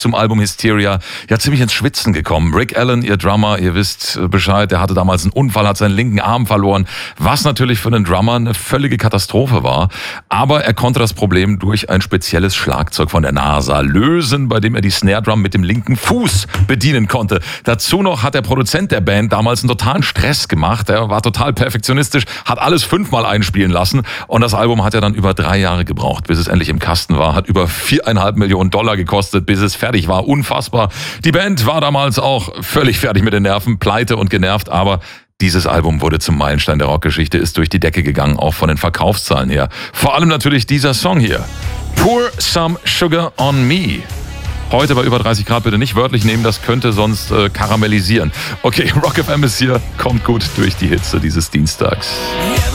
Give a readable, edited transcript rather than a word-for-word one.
zum Album Hysteria ja ziemlich ins Schwitzen gekommen. Rick Allen, ihr Drummer, ihr wisst Bescheid, der hatte damals einen Unfall, hat seinen linken Arm verloren, was natürlich für einen Drummer eine völlige Katastrophe war. Aber er konnte das Problem durch ein spezielles Schlagzeug von der NASA lösen, bei dem er die Snare Drum mit dem linken Fuß bedienen konnte. Dazu noch hat der Produzent der Band damals einen totalen Stress gemacht. Er war total perfektionistisch, hat alles 5-mal einspielen lassen und das Album hat er dann über 3 Jahre gebraucht, bis es endlich im Kasten war, hat über $4,5 Millionen gekostet, bis es fertig war. Unfassbar. Die Band war damals auch völlig fertig mit den Nerven, pleite und genervt, aber dieses Album wurde zum Meilenstein der Rockgeschichte, ist durch die Decke gegangen, auch von den Verkaufszahlen her. Vor allem natürlich dieser Song hier. Pour some sugar on me. Heute bei über 30 Grad bitte nicht wörtlich nehmen, das könnte sonst karamellisieren. Okay, Rock FM ist hier, kommt gut durch die Hitze dieses Dienstags.